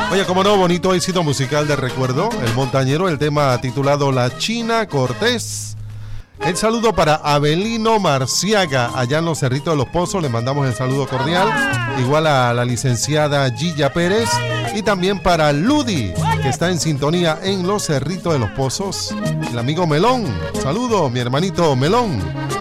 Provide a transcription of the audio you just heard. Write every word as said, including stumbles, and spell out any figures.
Oye, como no, bonito éxito musical de recuerdo, El Montañero, el tema titulado La China Cortés. El saludo para Abelino Marciaga, allá en los Cerritos de los Pozos, le mandamos el saludo cordial. Igual a la licenciada Gilla Pérez y también para Ludi, que está en sintonía en los Cerritos de los Pozos. El amigo Melón, saludo, mi hermanito Melón.